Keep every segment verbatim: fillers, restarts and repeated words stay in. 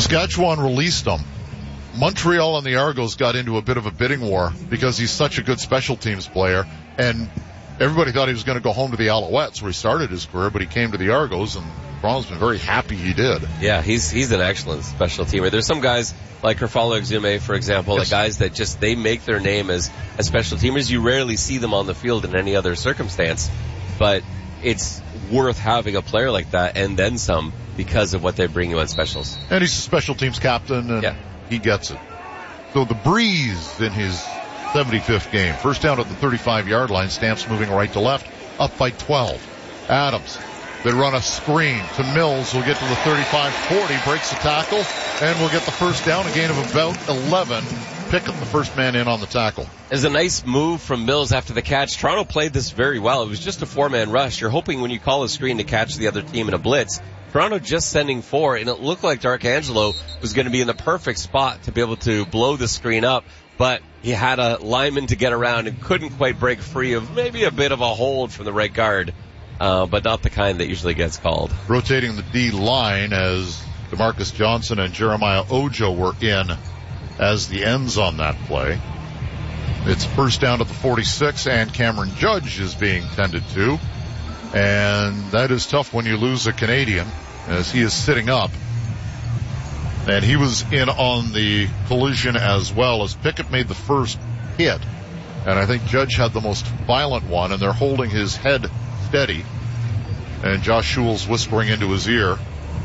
Saskatchewan released him. Montreal and the Argos got into a bit of a bidding war because he's such a good special teams player, and everybody thought he was going to go home to the Alouettes where he started his career, but he came to the Argos, and Toronto's been very happy he did. Yeah, he's he's an excellent special teamer. There's some guys like Kerfalo Exume, for example, yes. the guys that just, they make their name as, as special teamers. You rarely see them on the field in any other circumstance, but it's worth having a player like that and then some because of what they bring you on specials. And he's a special teams captain, and yeah. he gets it. So the Breeze in his seventy-fifth game. First down at the thirty-five-yard line. Stamps moving right to left. Up by twelve. Adams. They run a screen to Mills. Who'll get to the thirty-five forty. Breaks the tackle. And we'll get the first down. A gain of about eleven. Pickett, the first man in on the tackle. It was a nice move from Mills after the catch. Toronto played this very well. It was just a four-man rush. You're hoping when you call a screen to catch the other team in a blitz. Toronto just sending four, and it looked like D'Arcangelo was going to be in the perfect spot to be able to blow the screen up, but he had a lineman to get around and couldn't quite break free of maybe a bit of a hold from the right guard, uh, but not the kind that usually gets called. Rotating the D-line as DeMarcus Johnson and Jeremiah Ojo were in as the ends on that play. It's first down at the forty-six, and Cameron Judge is being tended to, and that is tough when you lose a Canadian, as he is sitting up. And he was in on the collision as well, as Pickett made the first hit. And I think Judge had the most violent one, and they're holding his head steady. And Josh Schuell's whispering into his ear.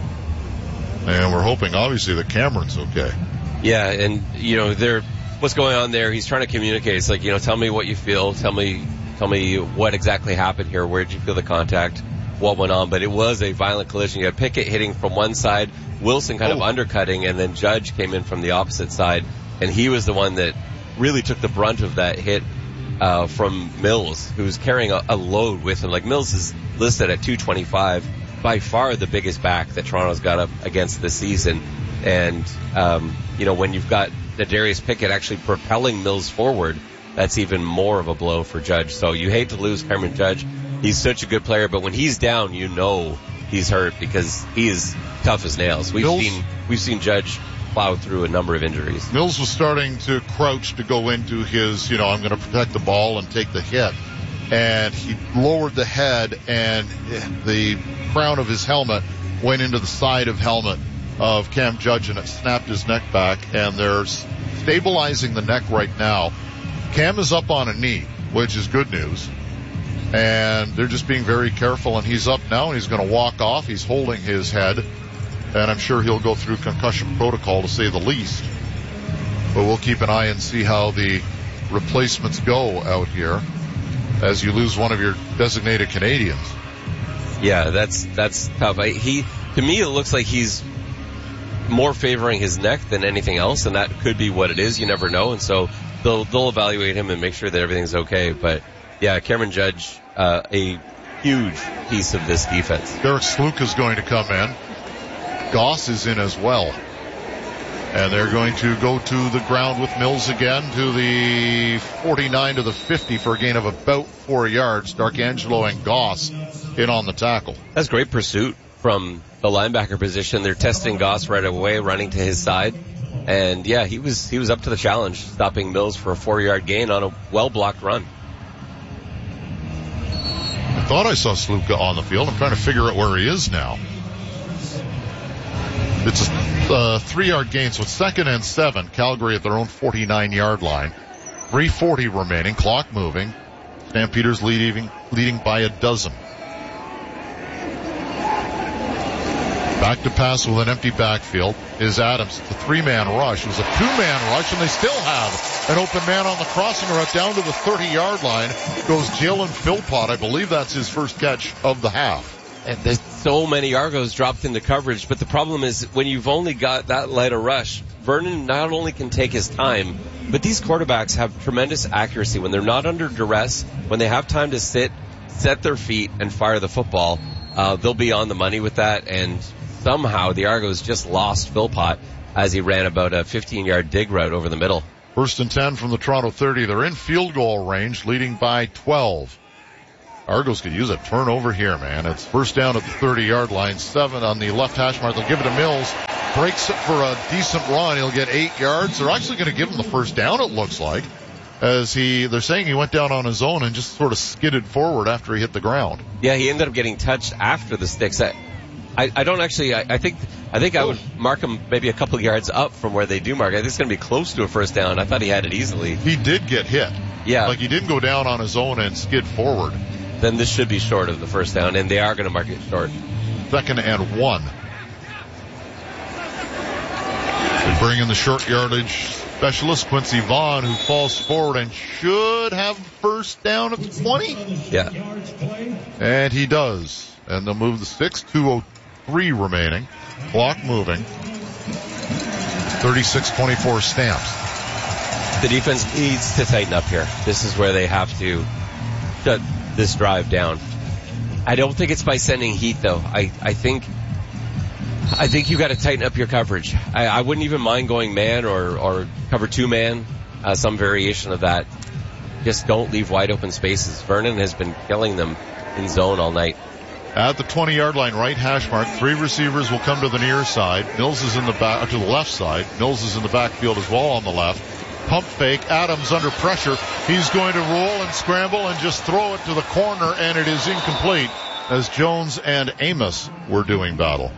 And we're hoping, obviously, that Cameron's okay. Yeah, and, you know, they're, what's going on there, he's trying to communicate. It's like, you know, tell me what you feel. Tell me, tell me what exactly happened here. Where did you feel the contact? What went on? But it was a violent collision. You had Pickett hitting from one side, Wilson kind oh. of undercutting, and then Judge came in from the opposite side, and he was the one that really took the brunt of that hit uh from Mills, who was carrying a, a load with him. Like, Mills is listed at two twenty-five, by far the biggest back that Toronto's got up against this season. And um you know, when you've got Darius Pickett actually propelling Mills forward, that's even more of a blow for Judge. So you hate to lose Cameron Judge. He's such a good player, but when he's down, you know he's hurt because he is tough as nails. We've Mills, seen we've seen Judge plow through a number of injuries. Mills was starting to crouch to go into his, you know, I'm going to protect the ball and take the hit. And he lowered the head, and the crown of his helmet went into the side of helmet of Cam Judge, and it snapped his neck back. And they're stabilizing the neck right now. Cam is up on a knee, which is good news. And they're just being very careful, and he's up now, and he's going to walk off. He's holding his head, and I'm sure he'll go through concussion protocol, to say the least. But we'll keep an eye and see how the replacements go out here as you lose one of your designated Canadians. Yeah, that's that's tough. I, he, to me, it looks like he's more favoring his neck than anything else, and that could be what it is. You never know, and so they'll they'll evaluate him and make sure that everything's okay. But yeah, Cameron Judge, uh, a huge piece of this defense. Derek Sluka is going to come in. Goss is in as well. And they're going to go to the ground with Mills again, to the forty-nine to the fifty for a gain of about four yards. D'Arcangelo and Goss in on the tackle. That's great pursuit from the linebacker position. They're testing Goss right away, running to his side. And yeah, he was, he was up to the challenge, stopping Mills for a four-yard gain on a well-blocked run. I thought I saw Sluka on the field. I'm trying to figure out where he is now. It's a uh, three-yard gain, so it's second and seven. Calgary at their own forty-nine-yard line. three forty remaining, clock moving. Stampeders leading, leading by a dozen. Back to pass with an empty backfield is Adams. It's a three-man rush. It was a two-man rush, and they still have an open man on the crossing route down to the thirty-yard line. Goes Jalen Philpott. I believe that's his first catch of the half. And there's so many Argos dropped into coverage, but the problem is when you've only got that light a rush, Vernon not only can take his time, but these quarterbacks have tremendous accuracy. When they're not under duress, when they have time to sit, set their feet, and fire the football, uh, they'll be on the money with that. And somehow the Argos just lost Philpott as he ran about a fifteen-yard dig route over the middle. First and ten from the Toronto thirty. They're in field goal range, leading by twelve. Argos could use a turnover here, man. It's first down at the thirty-yard line. Seven on the left hash mark. They'll give it to Mills. breaks it for a decent run. He'll get eight yards. They're actually going to give him the first down, it looks like, as he, they're saying he went down on his own and just sort of skidded forward after he hit the ground. Yeah, he ended up getting touched after the sticks. I, I, I don't actually, I, I think, I think I would mark him maybe a couple of yards up from where they do mark. I think it's going to be close to a first down. I thought he had it easily. He did get hit. Yeah. Like he didn't go down on his own and skid forward. Then this should be short of the first down, and they are going to mark it short. Second and one. They bring in the short yardage specialist, Quincy Vaughn, who falls forward and should have first down at the twenty. Yeah. And he does. And they'll move the six. two oh three remaining. Clock moving. thirty-six twenty-four stamps. The defense needs to tighten up here. This is where they have to shut this drive down. I don't think it's by sending heat, though. I, I think I think you got to tighten up your coverage. I, I wouldn't even mind going man or, or cover two man, uh, some variation of that. Just don't leave wide open spaces. Vernon has been killing them in zone all night. At the twenty-yard line, right hash mark, three receivers will come to the near side. Mills is in the back, to the left side. Mills is in the backfield as well on the left. Pump fake. Adams under pressure. He's going to roll and scramble and just throw it to the corner, and it is incomplete as Jones and Amos were doing battle.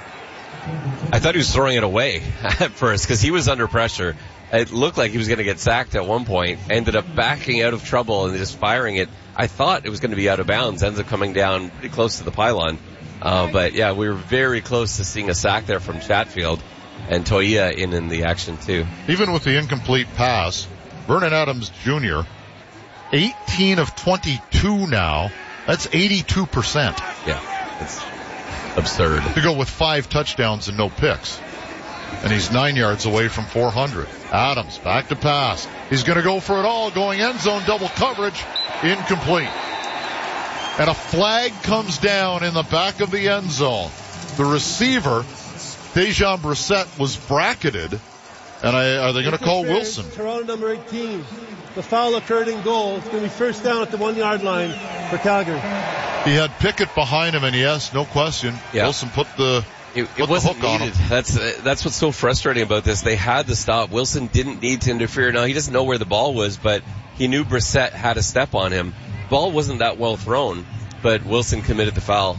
I thought he was throwing it away at first because he was under pressure. It looked like he was going to get sacked at one point. Ended up backing out of trouble and just firing it. I thought it was going to be out of bounds. Ends up coming down pretty close to the pylon. Uh, but yeah, we were very close to seeing a sack there from Chatfield. And Toia in, in the action, too. Even with the incomplete pass, Vernon Adams Junior, eighteen of twenty-two now. That's eighty-two percent. Yeah, it's absurd. To go with five touchdowns and no picks. And he's nine yards away from four hundred. Adams back to pass. He's going to go for it all, going end zone, double coverage, incomplete. And a flag comes down in the back of the end zone. The receiver, Dejan Brissett, was bracketed, and I, are they going to call Wilson? Toronto number eighteen. The foul occurred in goal. It's going to be first down at the one-yard line for Calgary. He had Pickett behind him, and yes, no question, yeah. Wilson put the It, put it wasn't the hook needed. on him. That's uh, that's what's so frustrating about this. They had the stop. Wilson didn't need to interfere. Now, he doesn't know where the ball was, but he knew Brissett had a step on him. Ball wasn't that well thrown, but Wilson committed the foul.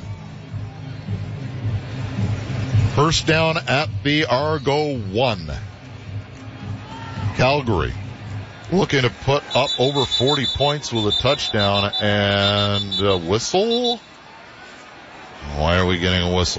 First down at the Argo one. Calgary looking to put up over forty points with a touchdown and a whistle. Why are we getting a whistle?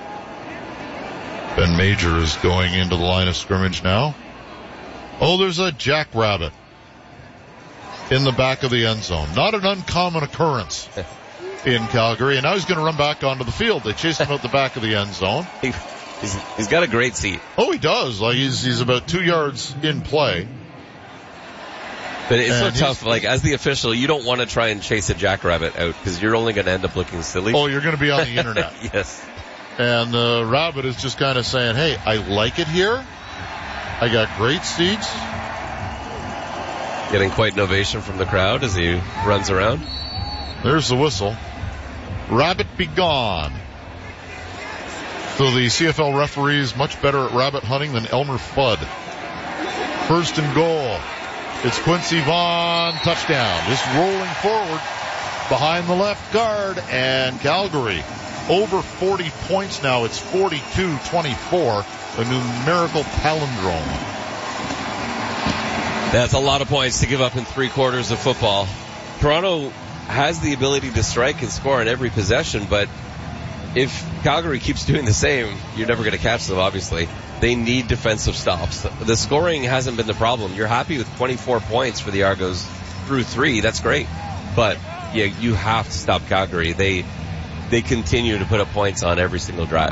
Ben Major is going into the line of scrimmage now. Oh, there's a jackrabbit in the back of the end zone. Not an uncommon occurrence in Calgary, and now he's going to run back onto the field. They chased him out the back of the end zone. He, he's, he's got a great seat. Oh, he does. Like he's he's about two yards in play. But it's and so tough. Like as the official, you don't want to try and chase a jackrabbit out because you're only going to end up looking silly. Oh, you're going to be on the internet. Yes. And the rabbit is just kind of saying, "Hey, I like it here. I got great seats." Getting quite an ovation from the crowd as he runs around. There's the whistle. Rabbit be gone. So the C F L referee is much better at rabbit hunting than Elmer Fudd. First and goal. It's Quincy Vaughn, touchdown. Just rolling forward behind the left guard, and Calgary over forty points now. It's forty-two twenty-four, a numerical palindrome. That's a lot of points to give up in three quarters of football. Toronto has the ability to strike and score on every possession, but if Calgary keeps doing the same, you're never going to catch them, obviously. They need defensive stops. The scoring hasn't been the problem. You're happy with twenty-four points for the Argos through three. That's great. But yeah, you have to stop Calgary. They they continue to put up points on every single drive.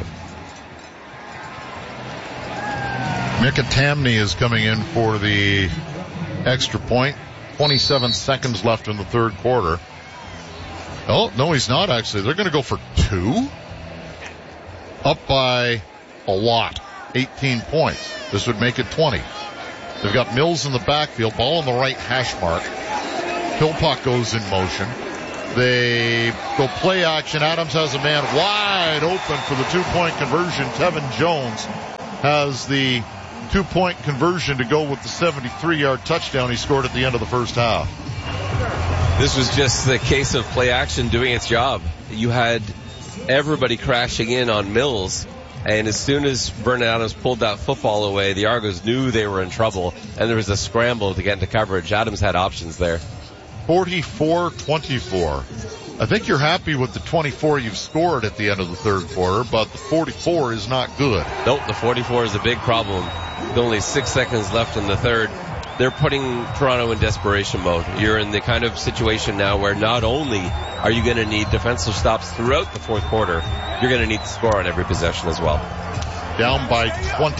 Mika Tamney is coming in for the extra point. twenty-seven seconds left in the third quarter. Oh, no, he's not actually. They're going to go for two. Up by a lot. eighteen points. This would make it twenty. They've got Mills in the backfield. Ball on the right hash mark. Philpott goes in motion. They go play action. Adams has a man wide open for the two-point conversion. Tevin Jones has the two-point conversion to go with the seventy-three-yard touchdown he scored at the end of the first half. This was just the case of play action doing its job. You had everybody crashing in on Mills, and as soon as Vernon Adams pulled that football away, the Argos knew they were in trouble, and there was a scramble to get into coverage. Adams had options there. forty-four twenty-four. I think you're happy with the twenty-four you've scored at the end of the third quarter, but the forty-four is not good. Nope, the forty-four is a big problem. With only six seconds left in the third. They're putting Toronto in desperation mode. You're in the kind of situation now where not only are you going to need defensive stops throughout the fourth quarter, you're going to need to score on every possession as well. Down by twenty.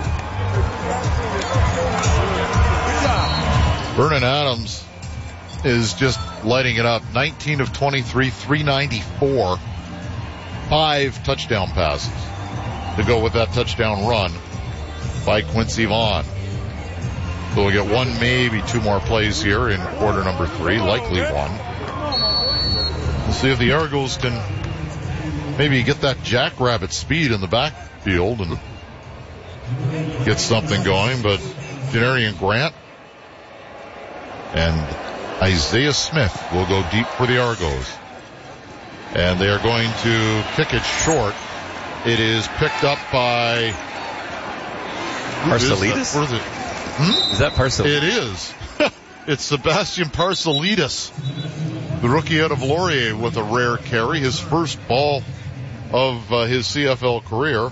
Vernon Adams is just lighting it up. nineteen of twenty-three, three ninety-four. Five touchdown passes to go with that touchdown run by Quincy Vaughn. So we'll get one, maybe two more plays here in quarter number three, likely one. We'll see if the Argos can maybe get that jackrabbit speed in the backfield and get something going. But Janarian Grant and Isaiah Smith will go deep for the Argos. And they are going to kick it short. It is picked up by Parcelidis? Where is it? Hmm? Is that Parcelidis? It is. It's Sebastian Parcelidis, the rookie out of Laurier, with a rare carry, his first ball of uh, his C F L career.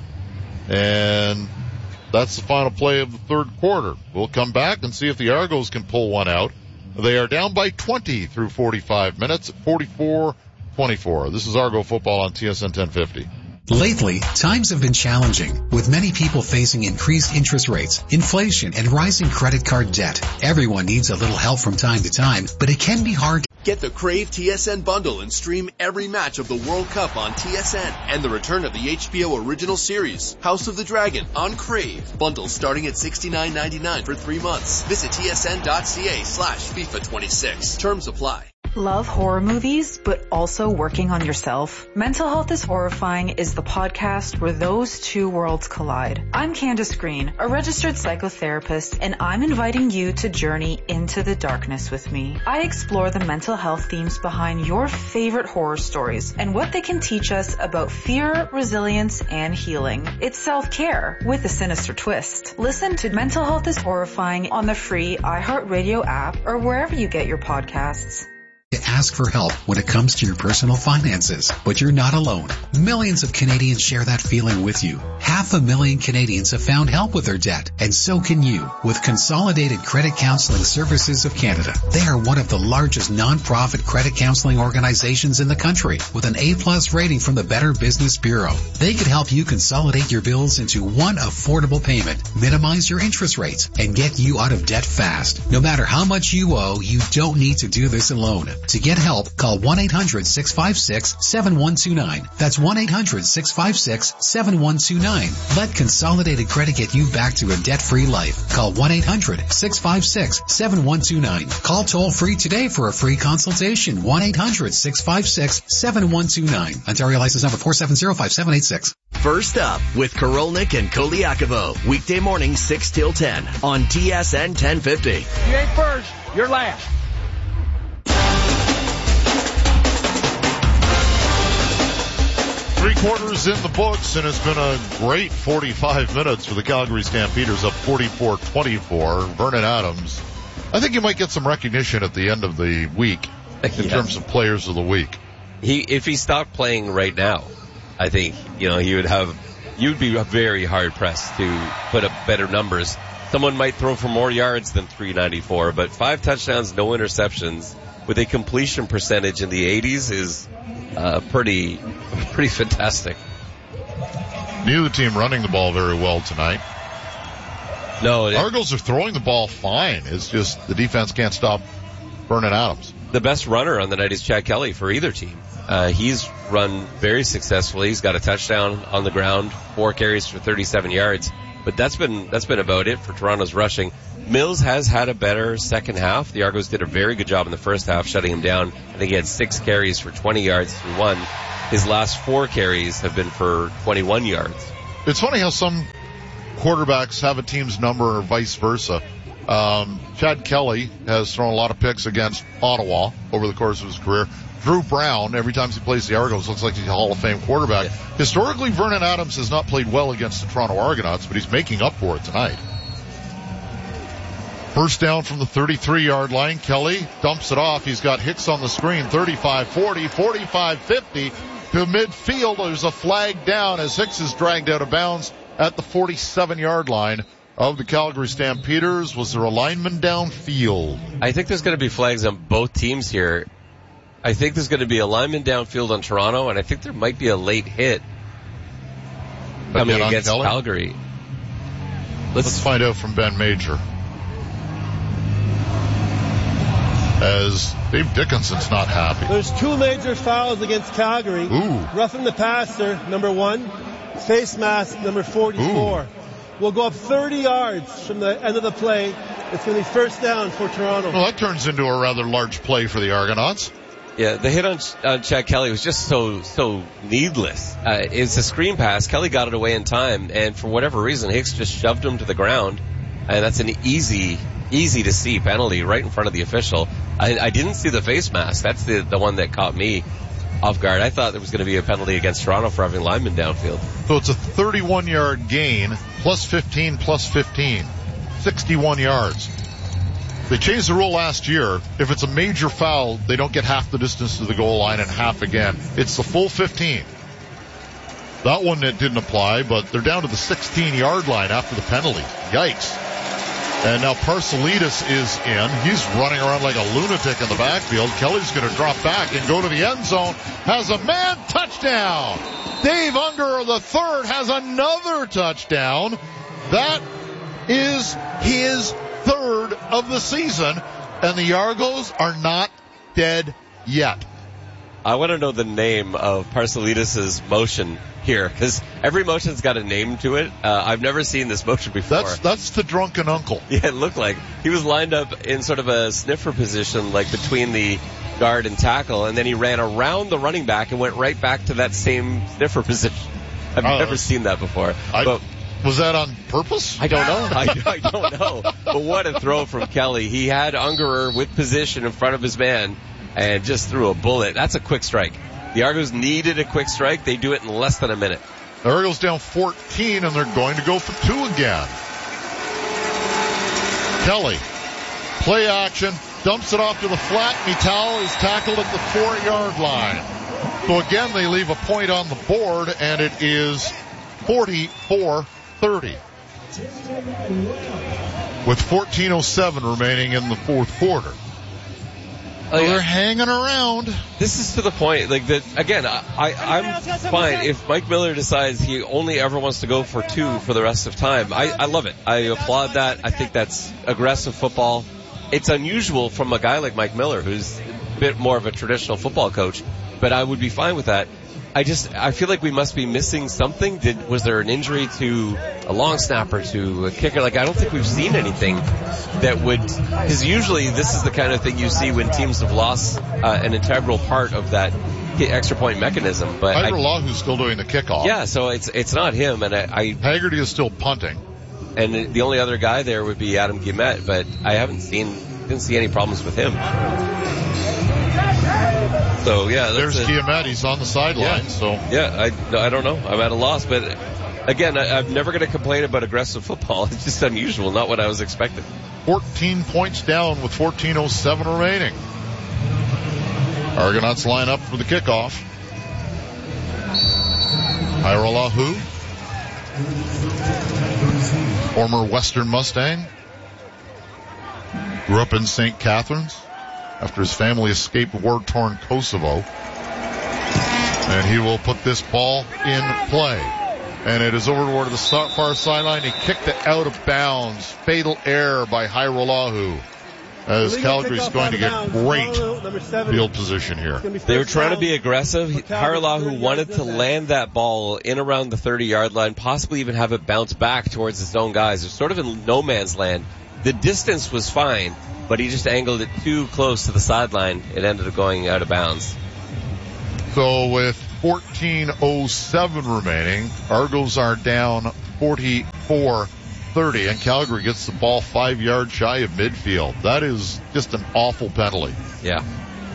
And that's the final play of the third quarter. We'll come back and see if the Argos can pull one out. They are down by twenty through forty-five minutes at forty-four twenty-four. This is Argo Football on T S N ten fifty. Lately, times have been challenging, with many people facing increased interest rates, inflation, and rising credit card debt. Everyone needs a little help from time to time, but it can be hard. Get the Crave T S N bundle and stream every match of the World Cup on T S N and the return of the H B O original series, House of the Dragon, on Crave. Bundles starting at sixty-nine ninety-nine for three months. Visit tsn.ca slash FIFA twenty-six. Terms apply. Love horror movies, but also working on yourself? Mental Health is Horrifying is the podcast where those two worlds collide. I'm Candace Green, a registered psychotherapist, and I'm inviting you to journey into the darkness with me. I explore the mental health themes behind your favorite horror stories and what they can teach us about fear, resilience, and healing. It's self-care with a sinister twist. Listen to Mental Health is Horrifying on the free iHeartRadio app or wherever you get your podcasts. Ask for help when it comes to your personal finances, but you're not alone. Millions of Canadians share that feeling with you. Half a million Canadians have found help with their debt, and so can you with Consolidated Credit Counseling Services of Canada. They are one of the largest non-profit credit counseling organizations in the country with an A-plus rating from the Better Business Bureau. They could help you consolidate your bills into one affordable payment, minimize your interest rates, and get you out of debt fast. No matter how much you owe, you don't need to do this alone. To get help, call one eight hundred six five six seven one two nine. That's one eight hundred six five six seven one two nine. Let Consolidated Credit get you back to a debt-free life. Call one eight hundred six five six seven one two nine. Call toll-free today for a free consultation. one eight hundred six five six seven one two nine. Ontario license number four seven zero five seven eight six. First up with Korolnik and Koliakovo. Weekday morning six till ten on T S N ten fifty. You ain't first, you're last. Three quarters in the books, and it's been a great forty-five minutes for the Calgary Stampeders, up forty-four twenty-four. Vernon Adams, I think you might get some recognition at the end of the week in yeah. terms of players of the week. He, if he stopped playing right now, I think, you know, he would have, you'd be very hard pressed to put up better numbers. Someone might throw for more yards than three ninety-four, but five touchdowns, no interceptions, with a completion percentage in the eighties is uh, pretty, pretty fantastic. Neither team running the ball very well tonight. No, it, Argos are throwing the ball fine. It's just the defense can't stop Vernon Adams. The best runner on the night is Chad Kelly for either team. Uh, he's run very successfully. He's got a touchdown on the ground, four carries for thirty-seven yards. But that's been, that's been about it for Toronto's rushing. Mills has had a better second half. The Argos did a very good job in the first half, shutting him down. I think he had six carries for twenty yards through one. His last four carries have been for twenty-one yards. It's funny how some quarterbacks have a team's number or vice versa. Um, Chad Kelly has thrown a lot of picks against Ottawa over the course of his career. Drew Brown, every time he plays the Argos, looks like he's a Hall of Fame quarterback. Yeah. Historically, Vernon Adams has not played well against the Toronto Argonauts, but he's making up for it tonight. First down from the thirty-three-yard line. Kelly dumps it off. He's got Hicks on the screen. thirty-five forty, forty-five fifty to midfield. There's a flag down as Hicks is dragged out of bounds at the forty-seven-yard line of the Calgary Stampeders. Was there a lineman downfield? I think there's going to be flags on both teams here. I think there's going to be a lineman downfield on Toronto, and I think there might be a late hit coming against Kelly? Calgary. Let's, Let's find out from Ben Major. As Dave Dickinson's not happy. There's two major fouls against Calgary. Ooh. Roughing the passer, number one. Face mask, number forty-four. Ooh. We'll go up thirty yards from the end of the play. It's going to be first down for Toronto. Well, that turns into a rather large play for the Argonauts. Yeah, the hit on, on Chad Kelly was just so so needless. Uh, it's a screen pass. Kelly got it away in time, and for whatever reason, Hicks just shoved him to the ground, and that's an easy, easy to see penalty right in front of the official. I, I didn't see the face mask. That's the the one that caught me off guard. I thought there was going to be a penalty against Toronto for having linemen downfield. So it's a thirty-one-yard gain, plus fifteen, plus fifteen, sixty-one yards. They changed the rule last year. If it's a major foul, they don't get half the distance to the goal line and half again. It's the full fifteen. That one it didn't apply, but they're down to the sixteen-yard line after the penalty. Yikes. And now Parcelidis is in. He's running around like a lunatic in the backfield. Kelly's going to drop back and go to the end zone. Has a man touchdown. Dave Unger, the third, has another touchdown. That is his third of the season, and the Argos are not dead yet. I want to know the name of Parcelidis' motion here, because every motion's got a name to it. Uh, I've never seen this motion before. That's that's the drunken uncle. Yeah, it looked like he was lined up in sort of a sniffer position, like between the guard and tackle, and then he ran around the running back and went right back to that same sniffer position. I've uh, never seen that before. I, but was that on purpose? I don't know. I, I don't know. But what a throw from Kelly. He had Ungerer with position in front of his man and just threw a bullet. That's a quick strike. The Argos needed a quick strike. They do it in less than a minute. The Argos down fourteen, and they're going to go for two again. Kelly, play action, dumps it off to the flat. Mittal is tackled at the four-yard line. So again, they leave a point on the board, and it is forty-four thirty. With fourteen oh seven remaining in the fourth quarter. So they're hanging around. This is to the point, like that again, I, I, I'm fine if Mike Miller decides he only ever wants to go for two for the rest of time. I, I love it. I applaud that. I think that's aggressive football. It's unusual from a guy like Mike Miller, who's a bit more of a traditional football coach, but I would be fine with that. I just, I feel like we must be missing something. Did, was there an injury to a long snapper, to a kicker? Like, I don't think we've seen anything that would, because usually this is the kind of thing you see when teams have lost uh, an integral part of that extra point mechanism. But Haggerty still doing the kickoff. Yeah, so it's it's not him, and I, I Haggerty is still punting. And the only other guy there would be Adam Guillemette, but I haven't seen, didn't see any problems with him. So yeah, there's Guillemette. He's on the sideline. Yeah. So yeah, I I don't know. I'm at a loss, but again, I, I'm never going to complain about aggressive football. It's just unusual, not what I was expecting. fourteen points down with fourteen oh seven remaining. Argonauts line up for the kickoff. Hairolahu, former Western Mustang, grew up in Saint Catharines after his family escaped war-torn Kosovo. And he will put this ball in play. And it is over toward the far sideline. He kicked it out of bounds. Fatal error by Hairolahu. As Calgary's going to get great field position here. They were trying to be aggressive. Hairolahu wanted to land that ball in around the thirty-yard line, possibly even have it bounce back towards his own guys. It's sort of in no man's land. The distance was fine, but he just angled it too close to the sideline. It ended up going out of bounds. So with fourteen oh seven remaining, Argos are down forty-four thirty, and Calgary gets the ball five yards shy of midfield. That is just an awful penalty. Yeah.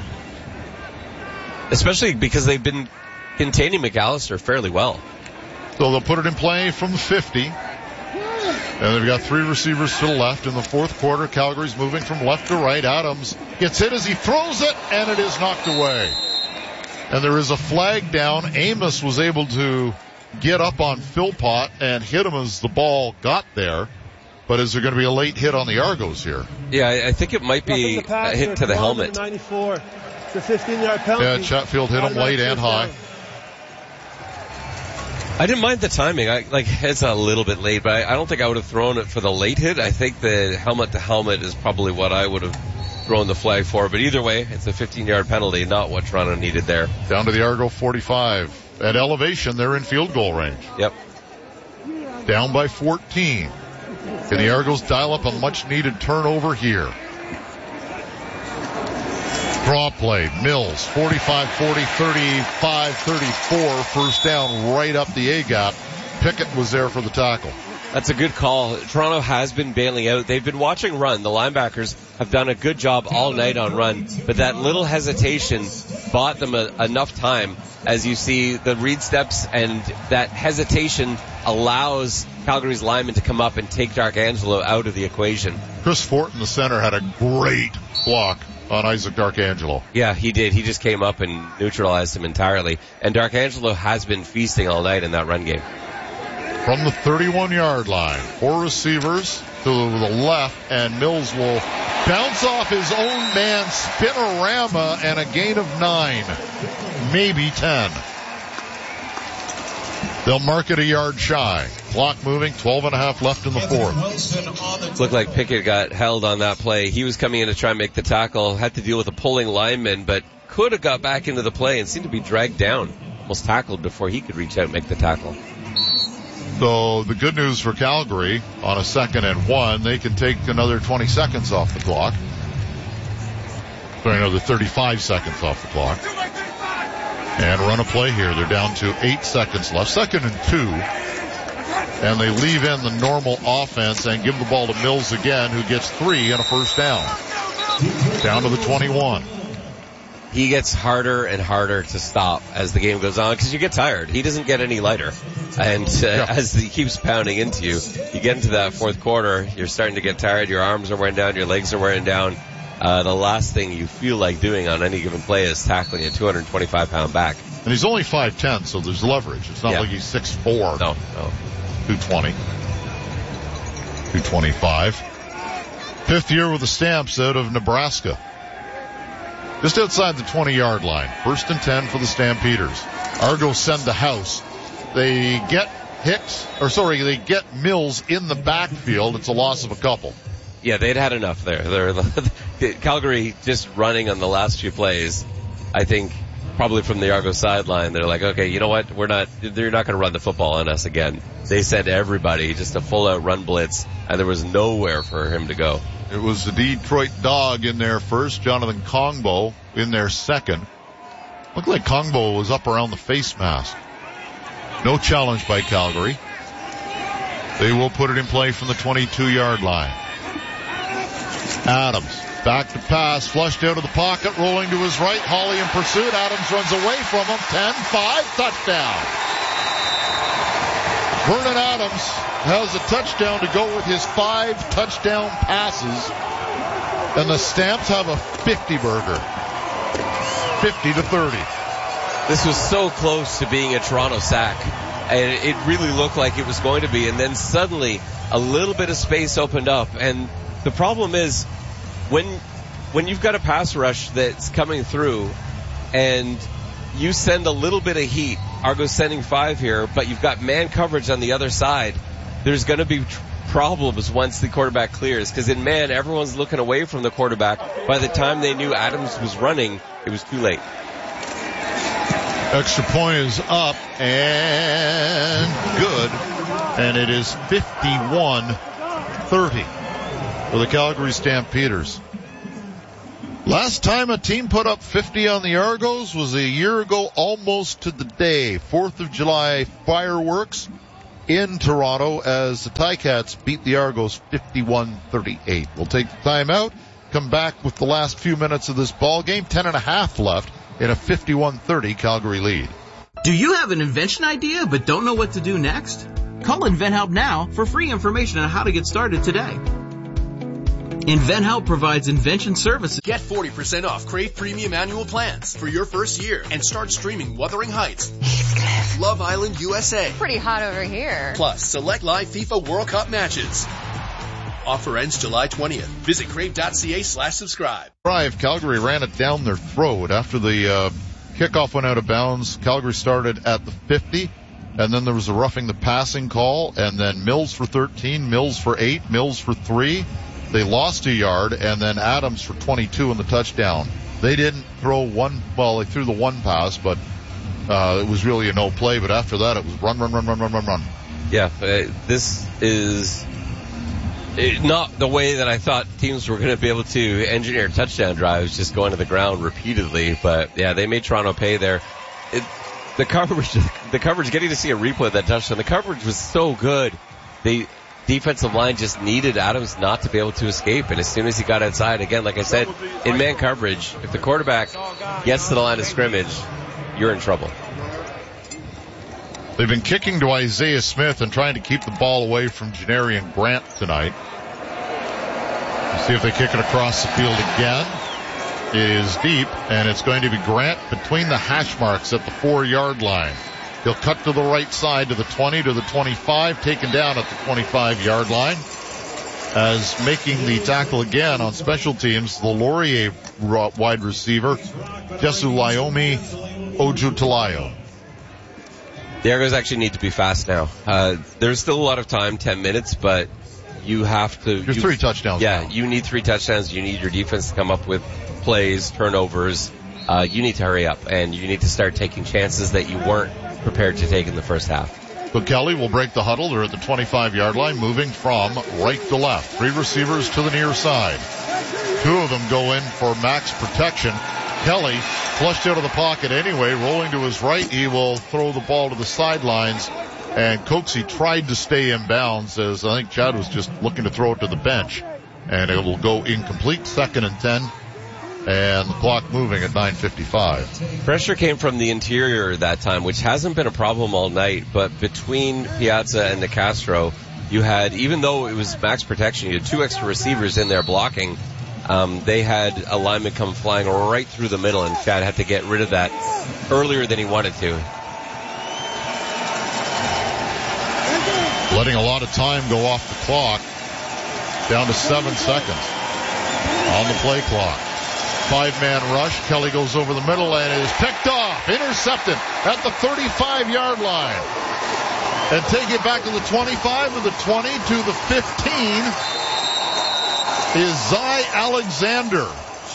Especially because they've been containing McAllister fairly well. So they'll put it in play from the fifty. And they've got three receivers to the left in the fourth quarter. Calgary's moving from left to right. Adams gets hit as he throws it, and it is knocked away. And there is a flag down. Amos was able to get up on Philpott and hit him as the ball got there. But is there going to be a late hit on the Argos here? Yeah, I think it might be a hit to the helmet. ninety-four. It's a fifteen-yard penalty. Yeah, Chatfield hit him late and high. I didn't mind the timing. I, like, it's a little bit late, but I, I don't think I would have thrown it for the late hit. I think the helmet to helmet is probably what I would have thrown the flag for. But either way, it's a fifteen-yard penalty, not what Toronto needed there. Down to the Argo forty-five. At elevation, they're in field goal range. Yep. Down by fourteen. Can the Argos dial up a much-needed turnover here? Draw play. Mills, forty-five forty, thirty-five thirty-four. First down right up the A-gap. Pickett was there for the tackle. That's a good call. Toronto has been bailing out. They've been watching run. The linebackers have done a good job all night on run, but that little hesitation bought them a, enough time. As you see the read steps, and that hesitation allows Calgary's linemen to come up and take Darkangelo out of the equation. Chris Fortin, the center, had a great block on Isaac Darkangelo. Yeah, he did. He just came up and neutralized him entirely. And Darkangelo has been feasting all night in that run game. From the thirty-one-yard line, four receivers to the left, and Mills will bounce off his own man, spinorama, and a gain of nine, maybe ten. They'll mark it a yard shy. Clock moving, twelve and a half left in the fourth. Looked like Pickett got held on that play. He was coming in to try and make the tackle, had to deal with a pulling lineman, but could have got back into the play and seemed to be dragged down. Almost tackled before he could reach out and make the tackle. So the good news for Calgary, on a second and one, they can take another twenty seconds off the clock. Sorry, another thirty-five seconds off the clock. And run a play here. They're down to eight seconds left. Second and two. And they leave in the normal offense and give the ball to Mills again, who gets three and a first down. Down to the twenty-one. He gets harder and harder to stop as the game goes on because you get tired. He doesn't get any lighter. And uh, yeah. as he keeps pounding into you, you get into that fourth quarter, you're starting to get tired, your arms are wearing down, your legs are wearing down. Uh, the last thing you feel like doing on any given play is tackling a two hundred twenty-five pound back. And he's only five ten, so there's leverage. It's not yeah. like he's six four. No, no. two twenty. two twenty-five. Fifth year with the Stamps out of Nebraska. Just outside the twenty-yard line. First and ten for the Stampeders. Argos send the house. They get Hicks, or sorry, they get Mills in the backfield. It's a loss of a couple. Yeah, they'd had enough there. They're, Calgary just running on the last few plays. I think probably from the Argos sideline, they're like, okay, you know what? We're not, they're not going to run the football on us again. They sent everybody just a full out run blitz, and there was nowhere for him to go. It was the Detroit Dog in there first, Jonathan Kongbo in there second. Looked like Kongbo was up around the face mask. No challenge by Calgary. They will put it in play from the twenty-two-yard line. Adams, back to pass, flushed out of the pocket, rolling to his right. Hawley in pursuit. Adams runs away from him. ten five, touchdown. Vernon Adams has a touchdown to go with his five touchdown passes. And the Stamps have a fifty-burger. fifty to thirty. This was so close to being a Toronto sack. And it really looked like it was going to be. And then suddenly a little bit of space opened up. And the problem is when when you've got a pass rush that's coming through and you send a little bit of heat, Argo's sending five here, but you've got man coverage on the other side, there's going to be tr- problems once the quarterback clears. Because in man, everyone's looking away from the quarterback. By the time they knew Adams was running, it was too late. Extra point is up and good. And it is fifty-one thirty for the Calgary Stampeders. Last time a team put up fifty on the Argos was a year ago, almost to the day. fourth of July fireworks in Toronto as the Ticats beat the Argos fifty-one thirty-eight. We'll take the timeout, come back with the last few minutes of this ball game. Ten and a half left in a fifty-one thirty Calgary lead. Do you have an invention idea but don't know what to do next? Call InventHelp now for free information on how to get started today. InventHelp provides invention services. Get forty percent off Crave Premium Annual Plans for your first year and start streaming Wuthering Heights, Heathcliff, Love Island U S A. Pretty hot over here. Plus, select live FIFA World Cup matches. Offer ends July twentieth. Visit crave.ca slash subscribe. Drive, Calgary ran it down their throat after the uh, kickoff went out of bounds. Calgary started at the fifty, and then there was a roughing the passing call, and then Mills for thirteen, Mills for eight, Mills for three. They lost a yard, and then Adams for twenty-two in the touchdown. They didn't throw one, well, they threw the one pass, but uh, it was really a no play. But after that, it was run, run, run, run, run, run, run. Yeah, uh, this is not the way that I thought teams were going to be able to engineer touchdown drives, just going to the ground repeatedly. But yeah, they made Toronto pay there. It, the coverage, the coverage, getting to see a replay of that touchdown, the coverage was so good. They defensive line just needed Adams not to be able to escape, and as soon as he got outside, again, like I said, in man coverage, if the quarterback gets to the line of scrimmage, you're in trouble. They've been kicking to Isaiah Smith and trying to keep the ball away from Janarian Grant tonight. We'll see if they kick it across the field again. It is deep, and it's going to be Grant between the hash marks at the four-yard line. He'll cut to the right side to the twenty, to the twenty-five, taken down at the twenty-five-yard line. As making the tackle again on special teams, the Laurier wide receiver, Jesu Laomi Ojutalayo. The Argos actually need to be fast now. Uh, there's still a lot of time, ten minutes, but you have to... There's you, three touchdowns Yeah, now. You need three touchdowns. You need your defense to come up with plays, turnovers. Uh, you need to hurry up, and you need to start taking chances that you weren't prepared to take in the first half. So Kelly will break the huddle. They're at the twenty-five-yard line, moving from right to left. Three receivers to the near side. Two of them go in for max protection. Kelly flushed out of the pocket anyway, rolling to his right. He will throw the ball to the sidelines. And Coxie tried to stay in bounds, as I think Chad was just looking to throw it to the bench. And it will go incomplete, second and ten. And the clock moving at nine fifty-five. Pressure came from the interior that time, which hasn't been a problem all night. But between Piazza and Nicastro, you had, even though it was max protection, you had two extra receivers in there blocking. Um, they had a lineman come flying right through the middle, and Chad had to get rid of that earlier than he wanted to. Letting a lot of time go off the clock. Down to seven seconds on the play clock. Five-man rush. Kelly goes over the middle and is picked off. Intercepted at the thirty-five-yard line. And take it back to the twenty-five, to the twenty, to the fifteen is Zy Alexander.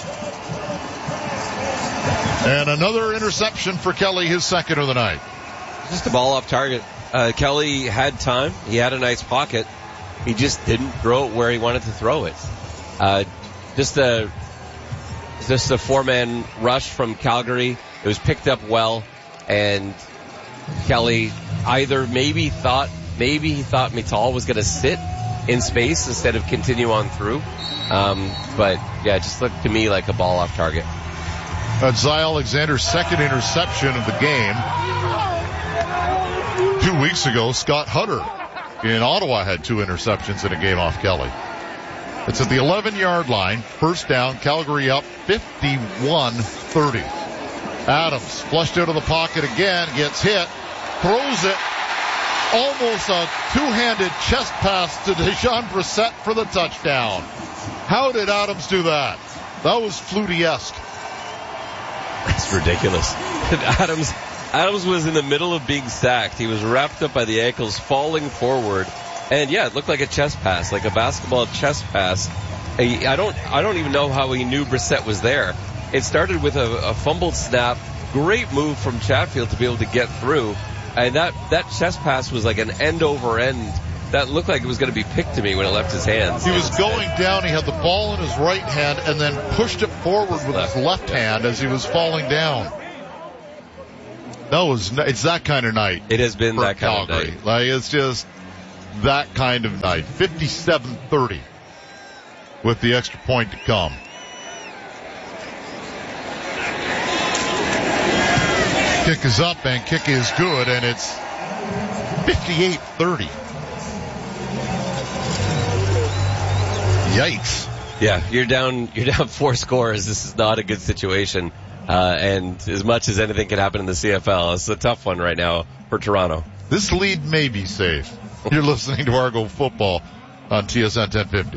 And another interception for Kelly, his second of the night. Just a ball off target. Uh, Kelly had time. He had a nice pocket. He just didn't throw it where he wanted to throw it. Uh, just a... Just a four-man rush from Calgary. It was picked up well, and Kelly either maybe thought, maybe he thought Mittal was going to sit in space instead of continue on through. Um, but yeah, it just looked to me like a ball off target. That's Zy Alexander's second interception of the game. Two weeks ago, Scott Hutter in Ottawa had two interceptions in a game off Kelly. It's at the eleven-yard line. First down, Calgary up fifty-one thirty. Adams flushed out of the pocket again, gets hit, throws it. Almost a two-handed chest pass to Dejon Brissett for the touchdown. How did Adams do that? That was Flutie-esque. That's ridiculous. Adams, Adams was in the middle of being sacked. He was wrapped up by the ankles, falling forward. And yeah, it looked like a chest pass, like a basketball chest pass. I don't, I don't even know how he knew Brissett was there. It started with a, a fumbled snap. Great move from Chatfield to be able to get through. And that, that chest pass was like an end over end. That looked like it was going to be picked to me when it left his hands. He was going down. He had the ball in his right hand and then pushed it forward with his left hand as he was falling down. No, it's, it's that kind of night. It has been that kind Calgary. of night. Like, it's just that kind of night. fifty-seven thirty with the extra point to come. Kick is up and kick is good, and it's fifty-eight thirty. Yikes. Yeah, you're down, you're down four scores. This is not a good situation. Uh, and as much as anything can happen in the C F L, it's a tough one right now for Toronto. This lead may be safe. You're listening to Argo Football on T S N ten fifty.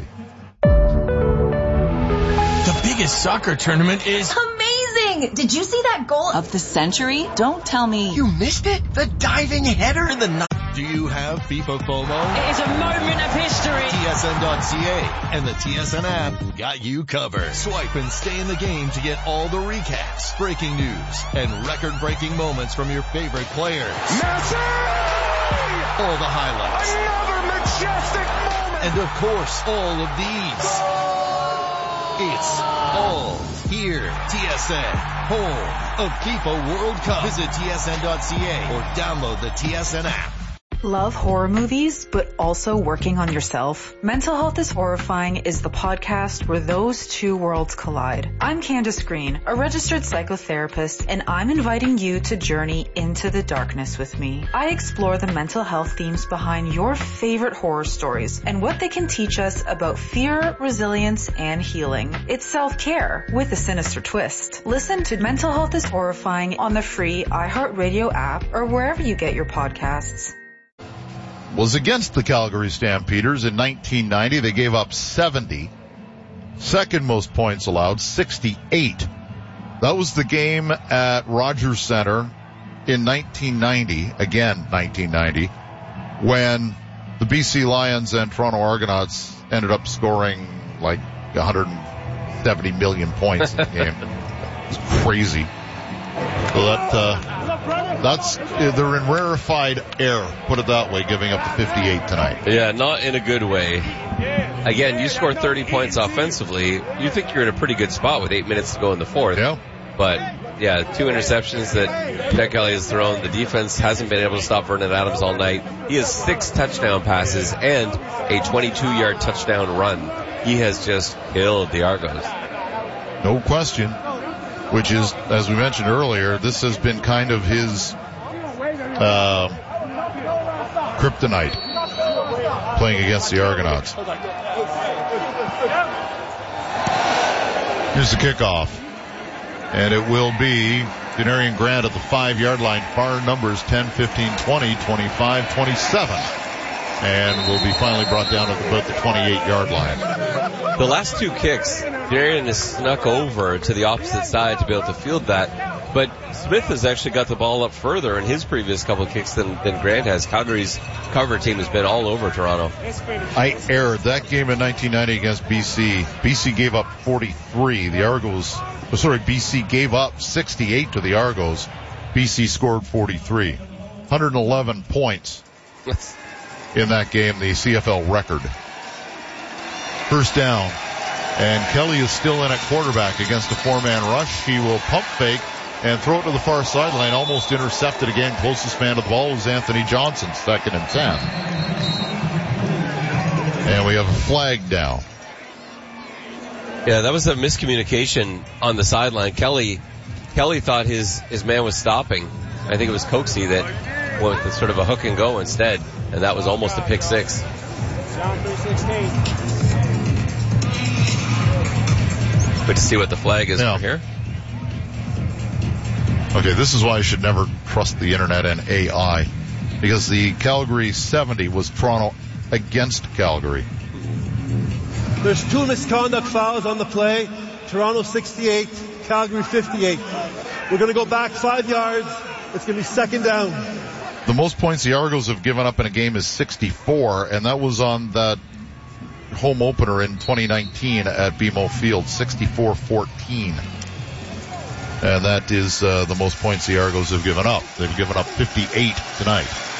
The biggest soccer tournament is amazing! Did you see that goal of the century? Don't tell me. You missed it? The diving header in the night. Do you have FIFA FOMO? It is a moment of history. T S N dot C A and the T S N app got you covered. Swipe and stay in the game to get all the recaps, breaking news, and record-breaking moments from your favorite players. Messi! All the highlights. Another majestic moment! And of course, all of these. It's all here. T S N, home of FIFA World Cup. Visit T S N dot C A or download the T S N app. Love horror movies, but also working on yourself? Mental Health is Horrifying is the podcast where those two worlds collide. I'm Candace Green, a registered psychotherapist, and I'm inviting you to journey into the darkness with me. I explore the mental health themes behind your favorite horror stories and what they can teach us about fear, resilience, and healing. It's self-care with a sinister twist. Listen to Mental Health is Horrifying on the free iHeartRadio app or wherever you get your podcasts. Was against the Calgary Stampeders in nineteen ninety. They gave up seventy. Second most points allowed, sixty-eight. That was the game at Rogers Centre in nineteen ninety, again nineteen ninety, when the B C Lions and Toronto Argonauts ended up scoring like one hundred seventy million points in the game. It's crazy. So that, uh, that's, they're in rarefied air, put it that way, giving up the fifty-eight tonight. Yeah, not in a good way. Again, you score thirty points offensively, you think you're in a pretty good spot with eight minutes to go in the fourth. Yeah. But, yeah, two interceptions that Jack Kelly has thrown. The defense hasn't been able to stop Vernon Adams all night. He has six touchdown passes and a twenty-two yard touchdown run. He has just killed the Argos. No question. Which is, as we mentioned earlier, this has been kind of his uh, kryptonite, playing against the Argonauts. Here's the kickoff. And it will be Denarian Grant at the five-yard line. Far numbers ten, fifteen, twenty, twenty-five, twenty-seven. And will be finally brought down at about the twenty-eight yard line. The last two kicks, Denarian has snuck over to the opposite side to be able to field that. But Smith has actually got the ball up further in his previous couple of kicks than, than Grant has. Calgary's cover team has been all over Toronto. I erred. That game in nineteen ninety against B C. B C gave up forty-three. The Argos, oh, sorry, B C gave up sixty-eight to the Argos. B C scored forty-three. one hundred eleven points in that game, the C F L record. First down. And Kelly is still in at quarterback against a four-man rush. He will pump fake and throw it to the far sideline, almost intercepted again. Closest man to the ball is Anthony Johnson, second and ten. And we have a flag down. Yeah, that was a miscommunication on the sideline. Kelly, Kelly thought his, his man was stopping. I think it was Coxie that went with sort of a hook and go instead, and that was almost a pick six. Good to see what the flag is yeah. from here. Okay, this is why I should never trust the internet and A I, because the Calgary seventy was Toronto against Calgary. There's two misconduct fouls on the play. Toronto sixty-eight, Calgary fifty-eight. We're going to go back five yards. It's going to be second down. The most points the Argos have given up in a game is sixty-four, and that was on that home opener in twenty nineteen at B M O Field, sixty-four fourteen. And that is uh, the most points the Argos have given up. They've given up fifty-eight tonight.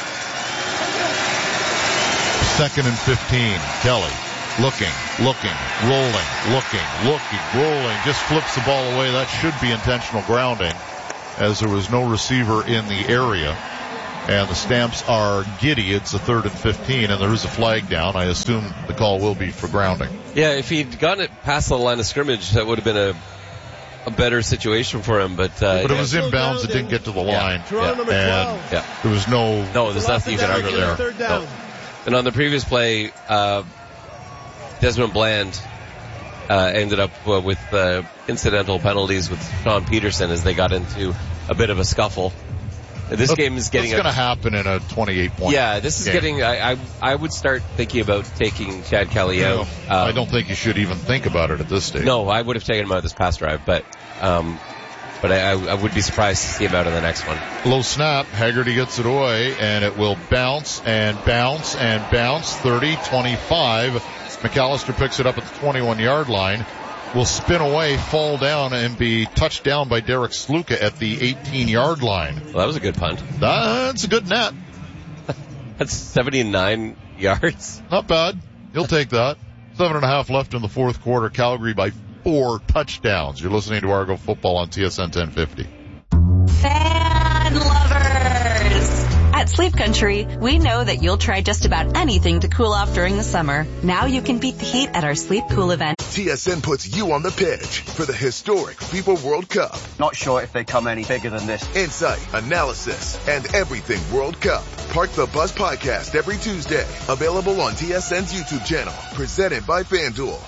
Second and fifteen. Kelly looking, looking, rolling, looking, looking, rolling. Just flips the ball away. That should be intentional grounding. as there was no receiver in the area. And the Stamps are giddy. It's a third and fifteen, and there is a flag down. I assume the call will be for grounding. Yeah, if he'd gotten it past the line of scrimmage, that would have been a a better situation for him. But uh, but it yeah. was inbounds. It didn't get to the line. Yeah. Draw number and twelve. Yeah. there was no... No, there's nothing you can argue there. Third down. No. And on the previous play, uh, Desmond Bland uh, ended up uh, with uh, incidental penalties with Sean Peterson as they got into a bit of a scuffle. This That's, game is getting... It's going to happen in a twenty-eight point Yeah, this is game. getting... I, I I would start thinking about taking Chad Kelly No, out. Um, I don't think you should even think about it at this stage. No, I would have taken him out this past drive, but um, but I, I would be surprised to see him out in the next one. Low snap. Haggerty gets it away, and it will bounce and bounce and bounce. thirty, twenty-five. McAllister picks it up at the twenty-one-yard line. Will spin away, fall down, and be touched down by Derek Sluka at the eighteen-yard line. Well, that was a good punt. That's a good net. That's seventy-nine yards. Not bad. He'll take that. Seven and a half left in the fourth quarter. Calgary by four touchdowns. You're listening to Argo Football on T S N ten fifty. Fan lovers! At Sleep Country, we know that you'll try just about anything to cool off during the summer. Now you can beat the heat at our Sleep Cool event. T S N puts you on the pitch for the historic FIFA World Cup. Not sure if they come any bigger than this. Insight, analysis, and everything World Cup. Park the Bus Podcast every Tuesday. Available on T S N's YouTube channel. Presented by FanDuel.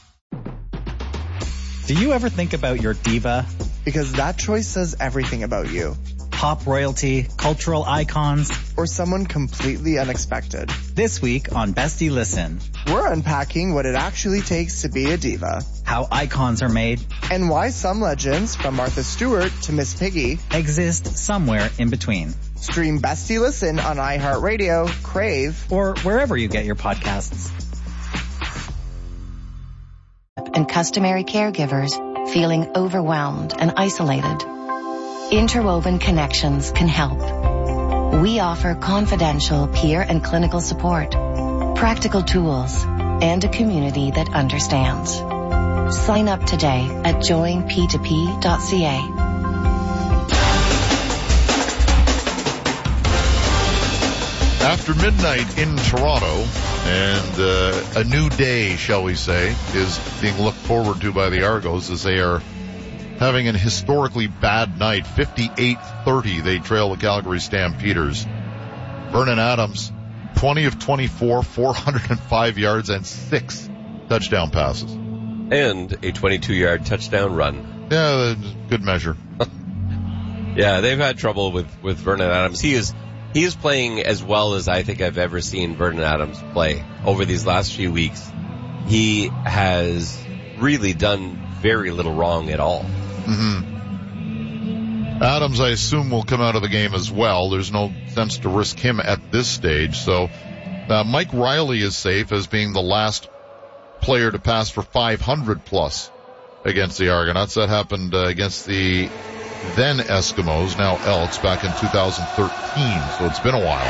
Do you ever think about your diva? Because that choice says everything about you. Pop royalty, cultural icons, or someone completely unexpected. This week on Bestie Listen, we're unpacking what it actually takes to be a diva, how icons are made, and why some legends, from Martha Stewart to Miss Piggy, exist somewhere in between. Stream Bestie Listen on iHeartRadio, Crave, or wherever you get your podcasts. And customary caregivers feeling overwhelmed and isolated. Interwoven Connections can help. We offer confidential peer and clinical support, practical tools, and a community that understands. Sign up today at join p two p dot c a. After midnight in Toronto, and uh, a new day, shall we say, is being looked forward to by the Argos as they are having an historically bad night. fifty-eight thirty, they trail the Calgary Stampeders. Vernon Adams, twenty of twenty-four, four hundred five yards and six touchdown passes. And a twenty-two-yard touchdown run. Yeah, good measure. Yeah, they've had trouble with, with Vernon Adams. He is, he is playing as well as I think I've ever seen Vernon Adams play over these last few weeks. He has really done very little wrong at all. Mm-hmm. Adams, I assume, will come out of the game as well. There's no sense to risk him at this stage. So uh, Mike Riley is safe as being the last player to pass for five hundred plus against the Argonauts. That happened uh, against the then Eskimos, now Elks, back in two thousand thirteen. So it's been a while.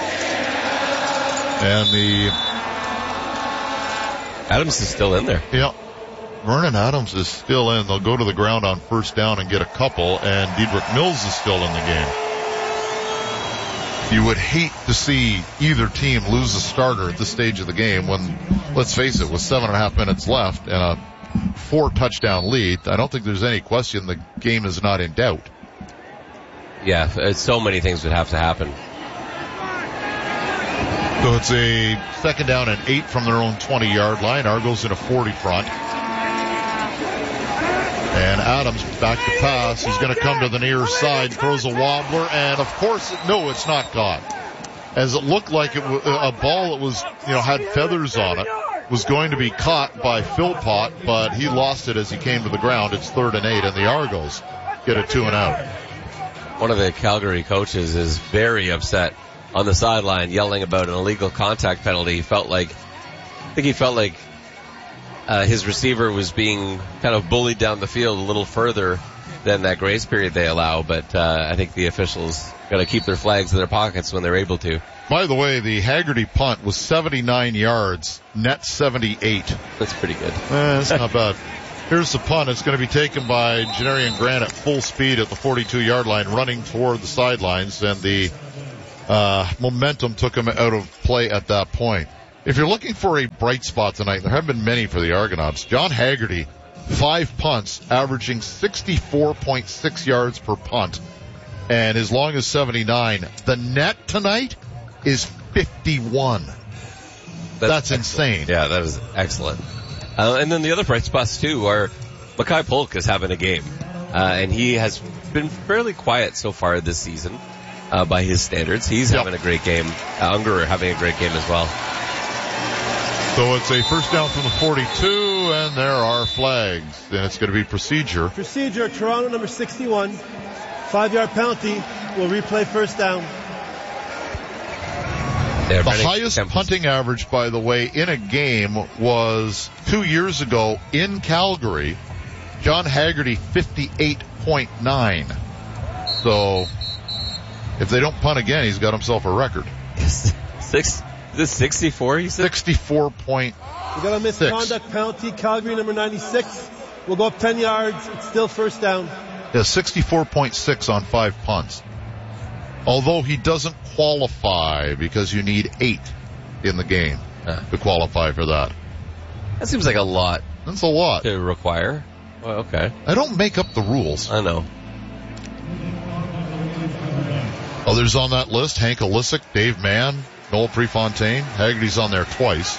And the Adams is still in there. Yeah. Vernon Adams is still in. They'll go to the ground on first down and get a couple, and Dedrick Mills is still in the game. You would hate to see either team lose a starter at this stage of the game when, let's face it, with seven and a half minutes left and a four touchdown lead, I don't think there's any question the game is not in doubt. Yeah, so many things would have to happen. So it's a second down and eight from their own twenty-yard line. Argos in a forty front. And Adams back to pass. He's going to come to the near side, throws a wobbler, and of course, no, it's not caught. As it looked like it was a ball that was, you know, had feathers on it, was going to be caught by Philpott, but he lost it as he came to the ground. It's third and eight, and the Argos get a two and out. One of the Calgary coaches is very upset on the sideline, yelling about an illegal contact penalty. He felt like, I think he felt like uh, his receiver was being kind of bullied down the field a little further than that grace period they allow, but uh, I think the officials got to keep their flags in their pockets when they're able to. By the way, the Haggerty punt was seventy-nine yards, net seventy-eight. That's pretty good. Eh, that's not bad. Here's the punt. It's going to be taken by Janarian Grant at full speed at the forty-two-yard line, running toward the sidelines, and the uh, momentum took him out of play at that point. If you're looking for a bright spot tonight, there have been many for the Argonauts. John Haggerty, five punts, averaging sixty-four point six yards per punt, and as long as seventy-nine. The net tonight is fifty-one. That's, That's insane. Yeah, that is excellent. Uh, and then the other bright spots, too, are Makai Polk is having a game. Uh, and he has been fairly quiet so far this season uh, by his standards. He's yep. having a great game. Uh, Ungerer having a great game as well. So it's a first down from the forty-two, and there are flags. And it's going to be procedure. Procedure, Toronto number sixty-one. Five-yard penalty will replay first down. The highest punting average, by the way, in a game was two years ago in Calgary. John Haggerty, fifty-eight point nine. So if they don't punt again, he's got himself a record. Six, is this sixty-four, you said? sixty-four point six. We got a misconduct penalty. Calgary number ninety-six will go up ten yards. It's still first down. Yeah, sixty-four point six on five punts. Although he doesn't qualify because you need eight in the game uh. to qualify for that. That seems like a lot. That's a lot. To require. Well, okay. I don't make up the rules. I know. Others on that list, Hank Olisic, Dave Mann, Noel Prefontaine. Haggerty's on there twice.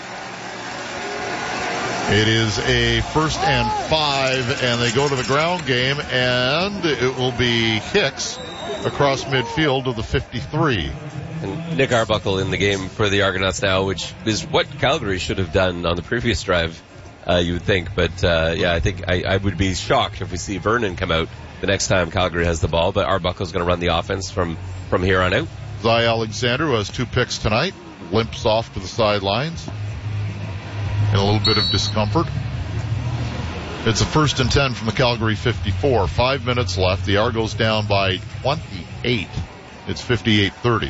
It is a first and five, and they go to the ground game, and it will be Hicks across midfield to the fifty-three. And Nick Arbuckle in the game for the Argonauts now, which is what Calgary should have done on the previous drive, uh, you would think. But, uh, yeah, I think I, I would be shocked if we see Vernon come out the next time Calgary has the ball. But Arbuckle's going to run the offense from, from here on out. Zy Alexander, who has two picks tonight, limps off to the sidelines in a little bit of discomfort. It's a first and ten from the Calgary fifty-four. Five minutes left. The Argos down by twenty-eight. It's fifty-eight thirty.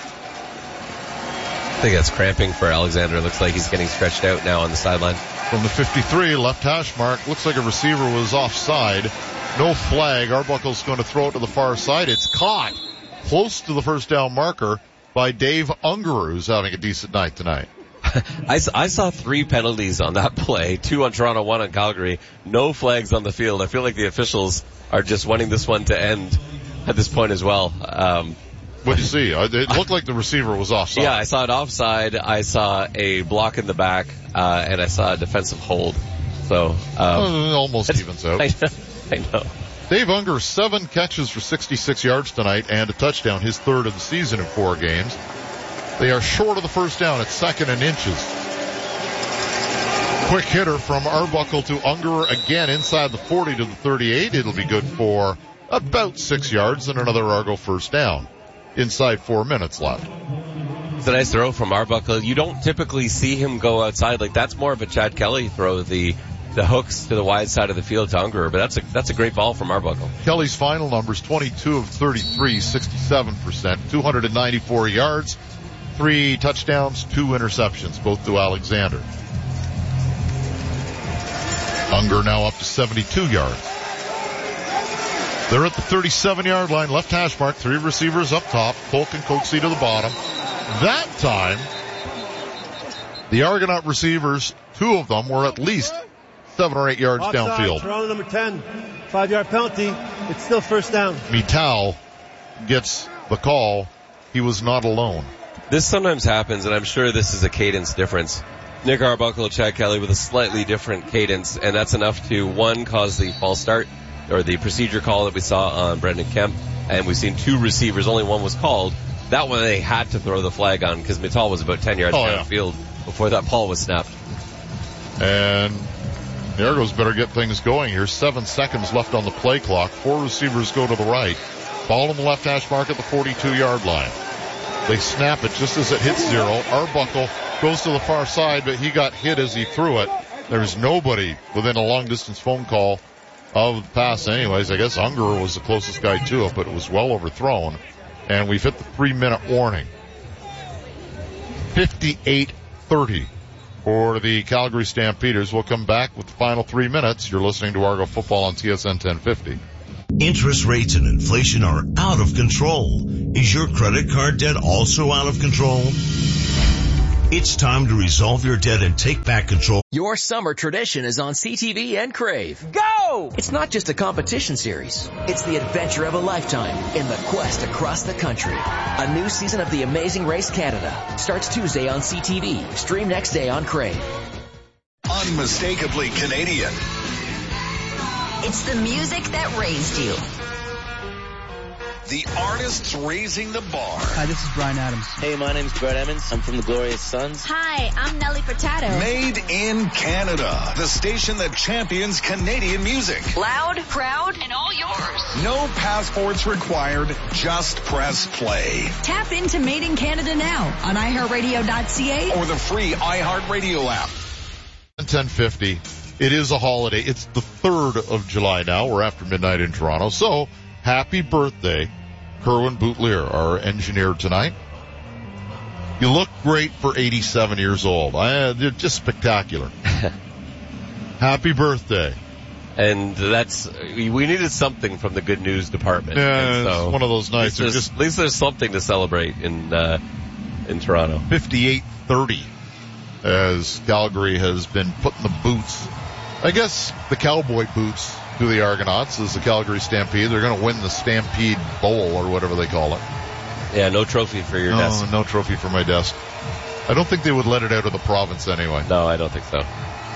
I think that's cramping for Alexander. It looks like he's getting stretched out now on the sideline. From the fifty-three, left hash mark. Looks like a receiver was offside. No flag. Arbuckle's going to throw it to the far side. It's caught close to the first down marker by Dave Ungerer, who's having a decent night tonight. I, I saw three penalties on that play, two on Toronto, one on Calgary. No flags on the field. I feel like the officials are just wanting this one to end at this point as well. Um, what did you see? It looked like the receiver was offside. Yeah, I saw it offside. I saw a block in the back, uh, and I saw a defensive hold. So um, uh, almost evens out. I know. I know. Dave Ungerer, seven catches for sixty-six yards tonight and a touchdown, his third of the season in four games. They are short of the first down at second and inches. Quick hitter from Arbuckle to Ungerer again inside the forty to the thirty-eight. It'll be good for about six yards and another Argo first down. Inside four minutes left. It's a nice throw from Arbuckle. You don't typically see him go outside. Like, that's more of a Chad Kelly throw, the the hooks to the wide side of the field to Ungerer, but that's a that's a great ball from Arbuckle. Kelly's final numbers, twenty-two of thirty-three, sixty-seven percent, two hundred ninety-four yards. Three touchdowns, two interceptions, both to Alexander. Ungerer now up to seventy-two yards. They're at the thirty-seven-yard line, left hash mark, three receivers up top, Polk and Coatsy to the bottom. That time, the Argonaut receivers, two of them were at least seven or eight yards Offside, downfield. Toronto number ten, five-yard penalty. It's still first down. Mittal gets the call. He was not alone. This sometimes happens, and I'm sure this is a cadence difference. Nick Arbuckle, Chad Kelly with a slightly different cadence, and that's enough to, one, cause the false start, or the procedure call that we saw on Brendan Kemp, and we've seen two receivers, only one was called. That one they had to throw the flag on, because Mittal was about ten yards oh, downfield yeah. before that ball was snapped. And the Argos better get things going here. Seven seconds left on the play clock. Four receivers go to the right. Ball in the left hash mark at the forty-two-yard line. They snap it just as it hits zero. Arbuckle goes to the far side, but he got hit as he threw it. There's nobody within a long-distance phone call of the pass anyways. I guess Ungerer was the closest guy to it, but it was well overthrown. And we've hit the three-minute warning. fifty-eight thirty. for the Calgary Stampeders. We'll come back with the final three minutes. You're listening to Argo Football on T S N ten fifty. Interest rates and inflation are out of control. Is your credit card debt also out of control? It's time to resolve your debt and take back control. Your summer tradition is on C T V and Crave. Go! It's not just a competition series. It's the adventure of a lifetime in the quest across the country. A new season of The Amazing Race Canada starts Tuesday on C T V. Stream next day on Crave. Unmistakably Canadian. It's the music that raised you. The artists raising the bar. Hi, this is Bryan Adams. Hey, my name's Brett Emmons. I'm from the Glorious Sons. Hi, I'm Nelly Furtado. Made in Canada. The station that champions Canadian music. Loud, proud, and all yours. No passports required. Just press play. Tap into Made in Canada now on i heart radio dot c a or the free iHeartRadio app. ten fifty. It is a holiday. It's the third of July now. We're after midnight in Toronto. So, happy birthday, Kerwin Boutlier, our engineer tonight. You look great for eighty-seven years old. I, they're just spectacular. Happy birthday. And that's, we needed something from the good news department. Yeah, so it's one of those nights. At least, just, at least there's something to celebrate in, uh, in Toronto. fifty-eight thirty as Calgary has been putting the boots, I guess the cowboy boots, to the Argonauts as the Calgary Stampede. They're going to win the Stampede Bowl or whatever they call it. Yeah, no trophy for your no, desk. No trophy for my desk. I don't think they would let it out of the province anyway. No, I don't think so.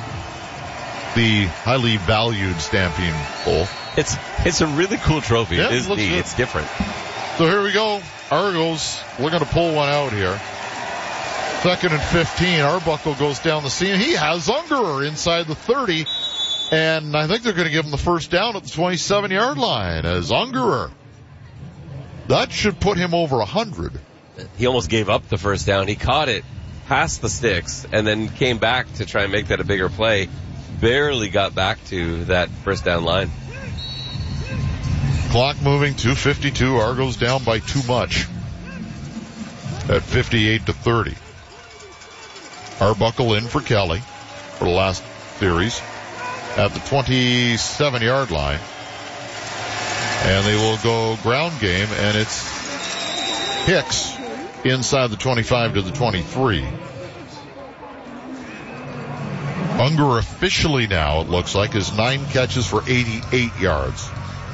The highly valued Stampede Bowl. It's it's a really cool trophy. Yeah, it is it looks neat. good. It's different. So here we go. Argos, we're going to pull one out here. Second and fifteen. Arbuckle goes down the seam. He has Ungerer inside the thirty. And I think they're going to give him the first down at the twenty-seven-yard line as Ungerer. That should put him over one hundred. He almost gave up the first down. He caught it past the sticks and then came back to try and make that a bigger play. Barely got back to that first down line. Clock moving, two fifty-two. Argos down by too much at fifty-eight to thirty. Arbuckle in for Kelly for the last series at the twenty-seven-yard line. And they will go ground game, and it's Hicks inside the twenty-five to the twenty-three. Unger officially now, it looks like, is nine catches for eighty-eight yards.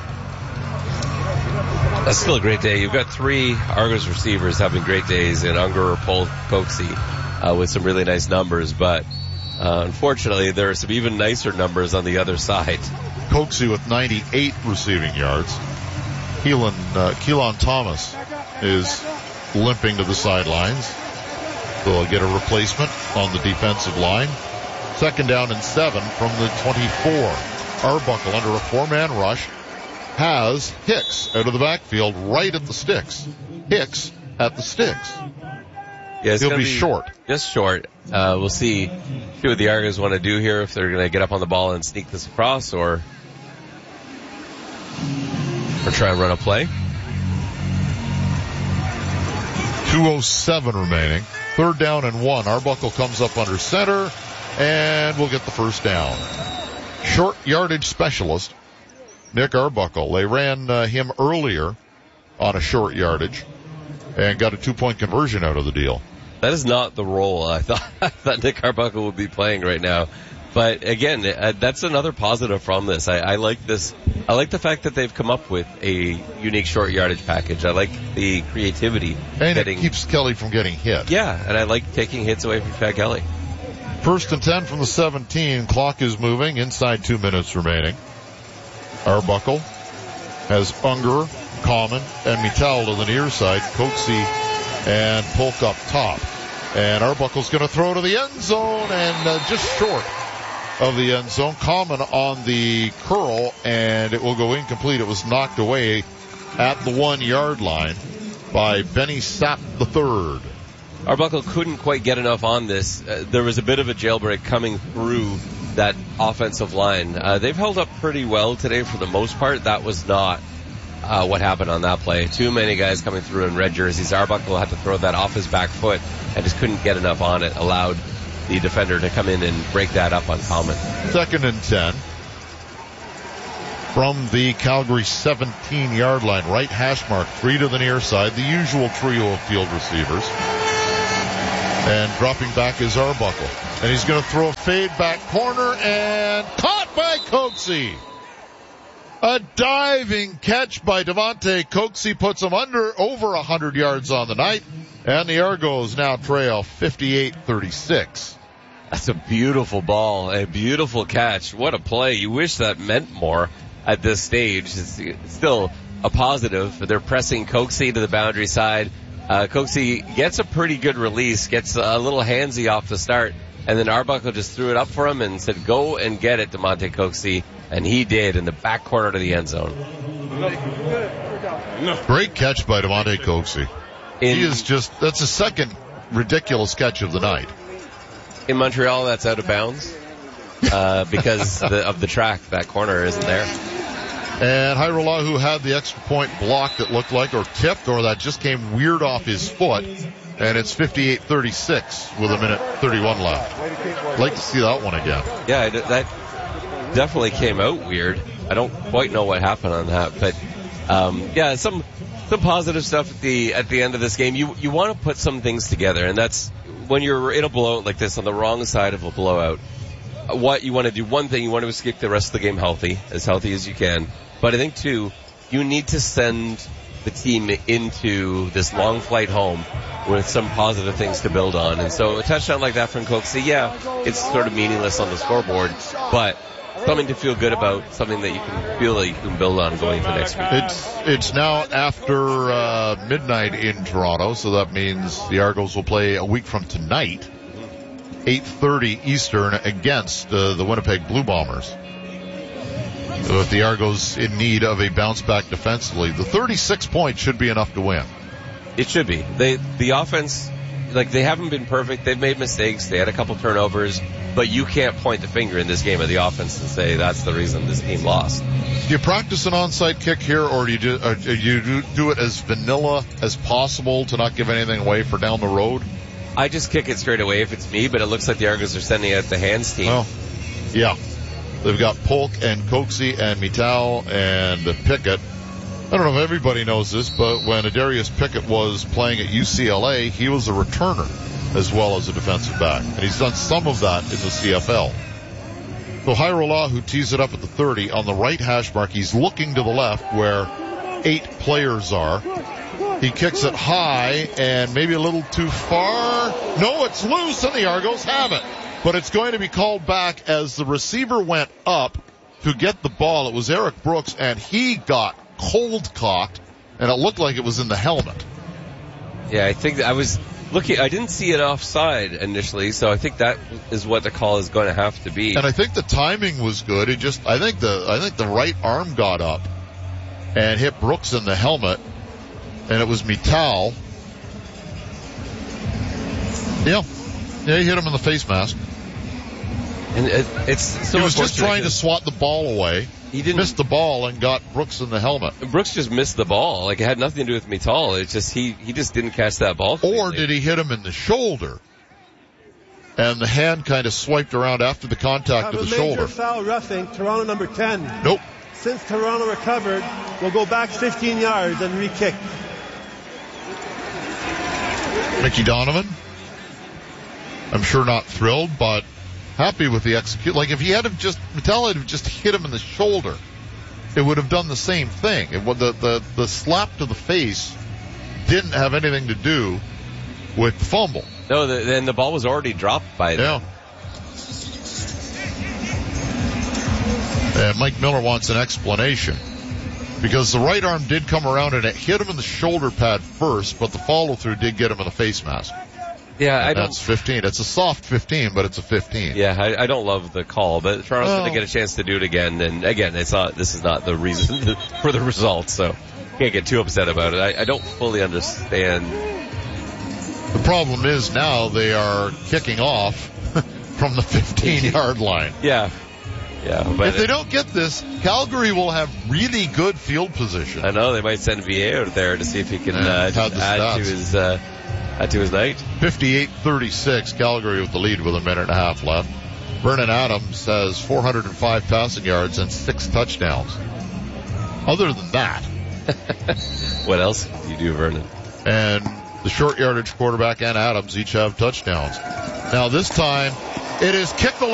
That's still a great day. You've got three Argos receivers having great days, and Unger, Paul Coxie uh, with some really nice numbers, but uh, unfortunately there are some even nicer numbers on the other side. Coxie with ninety-eight receiving yards. Keelan, uh, Keelan Thomas is limping to the sidelines. They'll get a replacement on the defensive line. Second down and seven from the twenty-four. Arbuckle under a four-man rush has Hicks out of the backfield right at the sticks. Hicks at the sticks. Yeah, He'll be, be short. Just short. Uh, we'll see, see what the Argos want to do here, if they're going to get up on the ball and sneak this across or, or try and run a play. two oh seven remaining. Third down and one. Arbuckle comes up under center and we'll get the first down. Short yardage specialist, Nick Arbuckle. They ran uh, him earlier on a short yardage and got a two-point conversion out of the deal. That is not the role I thought, I thought Nick Arbuckle would be playing right now. But again, uh, that's another positive from this. I, I like this. I like the fact that they've come up with a unique short yardage package. I like the creativity. And getting, it keeps Kelly from getting hit. Yeah, and I like taking hits away from Chad Kelly. First and ten from the seventeen. Clock is moving. Inside two minutes remaining. Arbuckle has Unger, Common, and Mittal to the near side. Coxie and Polk up top. And Arbuckle's going to throw to the end zone and uh, just short of the end zone. Common on the curl, and it will go incomplete. It was knocked away at the one-yard line by Benny Sapp the third. Arbuckle couldn't quite get enough on this. Uh, there was a bit of a jailbreak coming through that offensive line. Uh, they've held up pretty well today for the most part. That was not uh, what happened on that play. Too many guys coming through in red jerseys. Arbuckle had to throw that off his back foot and just couldn't get enough on it. Allowed the defender to come in and break that up uncommon. Second and ten. From the Calgary seventeen-yard line, right hash mark, three to the near side, the usual trio of field receivers. And dropping back is Arbuckle. And he's going to throw a fade back corner and caught by Coxie. A diving catch by Devontae Coxie puts him under over one hundred yards on the night. And the Argos now trail fifty-eight thirty-six. That's a beautiful ball, a beautiful catch. What a play. You wish that meant more at this stage. It's still a positive. They're pressing Coxie to the boundary side. Uh, Coxie gets a pretty good release, gets a little handsy off the start, and then Arbuckle just threw it up for him and said, go and get it, Devontae Coxie. And he did in the back corner to the end zone. Great catch by Devontae Coxie. He is just, that's the second ridiculous catch of the night. In Montreal, that's out of bounds. Uh, because the, of the track, that corner isn't there. And Hairolahu had the extra point blocked, it looked like, or tipped, or that just came weird off his foot. And it's fifty-eight thirty-six with a minute thirty-one left. I'd like to see that one again. Yeah, that definitely came out weird. I don't quite know what happened on that, but um, yeah, some some positive stuff at the at the end of this game. You you want to put some things together, and that's when you're in a blowout like this on the wrong side of a blowout. What you want to do, one thing, you want to escape the rest of the game healthy, as healthy as you can. But I think, two, you need to send the team into this long flight home with some positive things to build on. And so a touchdown like that from Coxie, yeah, it's sort of meaningless on the scoreboard, but something to feel good about, something that you can feel that you can build on going into next week. It's it's now after uh, midnight in Toronto, so that means the Argos will play a week from tonight, eight thirty Eastern, against uh, the Winnipeg Blue Bombers. So if the Argos in need of a bounce back defensively, the thirty-six points should be enough to win. It should be. They the offense, like, they haven't been perfect. They've made mistakes. They had a couple turnovers, but you can't point the finger in this game of the offense and say that's the reason this team lost. Do you practice an onside kick here, or do you do, uh, you do, do it as vanilla as possible to not give anything away for down the road? I just kick it straight away if it's me, but it looks like the Argos are sending out the hands team. Well, yeah. They've got Polk and Coxie and Mittal and Pickett. I don't know if everybody knows this, but when Adarius Pickett was playing at U C L A, he was a returner as well as a defensive back. And he's done some of that in the C F L. So Hairolahu tees it up at the thirty on the right hash mark. He's looking to the left where eight players are. He kicks it high and maybe a little too far. No, it's loose and the Argos have it. But it's going to be called back as the receiver went up to get the ball. It was Eric Brooks, and he got cold cocked, and it looked like it was in the helmet. Yeah, I think that I was looking. I didn't see it offside initially, so I think that is what the call is going to have to be. And I think the timing was good. It just, I think the, I think the right arm got up and hit Brooks in the helmet, and it was Mittal. Yeah, yeah, he hit him in the face mask. And it, it's so he was just trying to swat the ball away. He didn't missed the ball and got Brooks in the helmet. Brooks just missed the ball. Like, it had nothing to do with Mittal. It's just he he just didn't catch that ball. Or did he hit him in the shoulder? And the hand kind of swiped around after the contact of the major shoulder. Foul roughing Toronto number ten. Nope. Since Toronto recovered, we'll go back fifteen yards and re-kick. Mickey Donovan, I'm sure not thrilled, but happy with the execute. Like, if he had have just, Mittal had just hit him in the shoulder, it would have done the same thing. It would, the, the, the slap to the face didn't have anything to do with the fumble. No, the, then the ball was already dropped by them. Yeah. And Mike Miller wants an explanation. Because the right arm did come around and it hit him in the shoulder pad first, but the follow-through did get him in the face mask. Yeah, and I don't. That's fifteen. It's a soft fifteen, but it's a fifteen. Yeah, I, I don't love the call, but Toronto's well, going to get a chance to do it again. And again, it's not. This is not the reason for the result, so can't get too upset about it. I, I don't fully understand. The problem is now they are kicking off from the fifteen-yard line. Yeah, yeah. But if they don't get this, Calgary will have really good field position. I know they might send V A out there to see if he can uh, add to his. Uh, Add to his night. fifty-eight thirty-six, Calgary with the lead with a minute and a half left. Vernon Adams has four hundred five passing yards and six touchdowns. Other than that. What else do you do, Vernon? And the short yardage quarterback and Adams each have touchdowns. Now this time, it is kicked